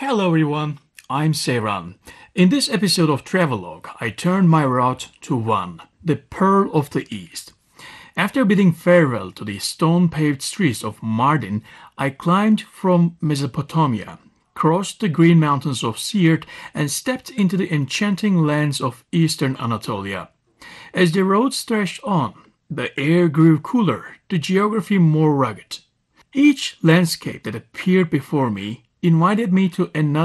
Hello everyone, I'm Seiran. In this episode of Travelogue, I turned my route to Van, the Pearl of the East. After bidding farewell to the stone-paved streets of Mardin, I climbed from Mesopotamia, crossed the green mountains of Siirt, and stepped into the enchanting lands of eastern Anatolia. As the road stretched on, the air grew cooler, the geography more rugged. Each landscape that appeared before me invited me to another